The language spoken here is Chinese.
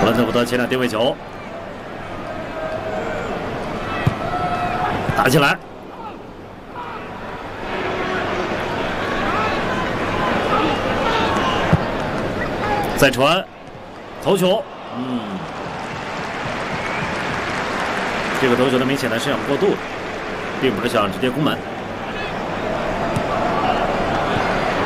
伦特福德前场定位球，打起来。再传，头球，这个头球呢明显的是想过度，并不是想直接攻门。